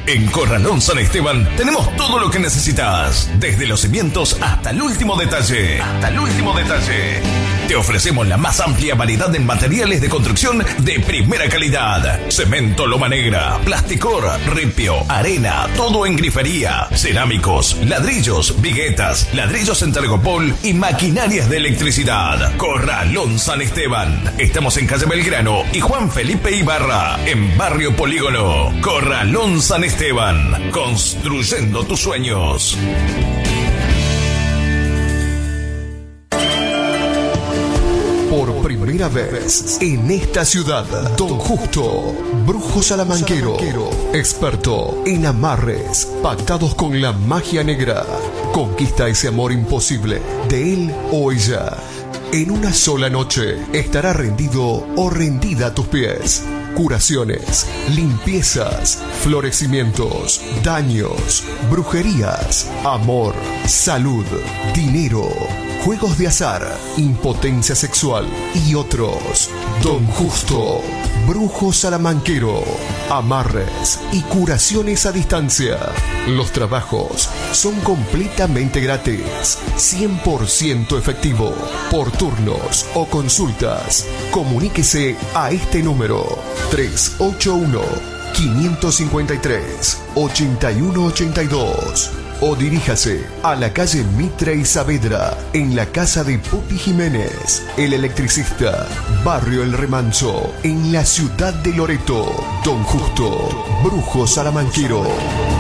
En Corralón San Esteban tenemos todo lo que necesitas, desde los cimientos hasta el último detalle. Te ofrecemos la más amplia variedad en materiales de construcción de primera calidad. Cemento Loma Negra, plasticor, ripio, arena, todo en grifería, cerámicos, ladrillos, viguetas, ladrillos en tergopol y maquinarias de electricidad. Corralón San Esteban. Estamos en calle Belgrano y Juan Felipe Ibarra, en Barrio Polígono. Corralón San Esteban, construyendo tus sueños. Por primera vez en esta ciudad, Don Justo, brujo salamanquero, experto en amarres pactados con la magia negra. Conquista ese amor imposible de él o ella. En una sola noche estará rendido o rendida a tus pies. Curaciones, limpiezas, florecimientos, daños, brujerías, amor, salud, dinero, juegos de azar, impotencia sexual y otros. Don Justo, brujo salamanquero, amarres y curaciones a distancia. Los trabajos son completamente gratis, 100% efectivo, por turnos o consultas. Comuníquese a este número 381-553-8182 o diríjase a la calle Mitre y Saavedra, en la casa de Pupi Jiménez, el electricista, Barrio El Remanso, en la ciudad de Loreto. Don Justo, brujo salamanquero.